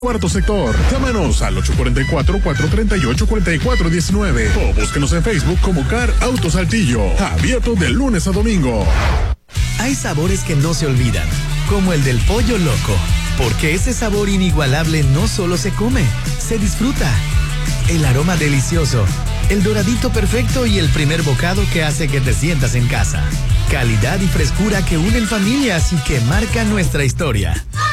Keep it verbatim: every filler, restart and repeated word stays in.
Cuarto sector. Llámanos al ocho cuatro cuatro, cuatro tres ocho, cuatro cuatro uno nueve o búsquenos en Facebook como Car Auto Saltillo. Abierto de lunes a domingo. Hay sabores que no se olvidan, como el del pollo loco, porque ese sabor inigualable no solo se come, se disfruta. El aroma delicioso, el doradito perfecto y el primer bocado que hace que te sientas en casa. Calidad y frescura que unen familias y que marcan nuestra historia.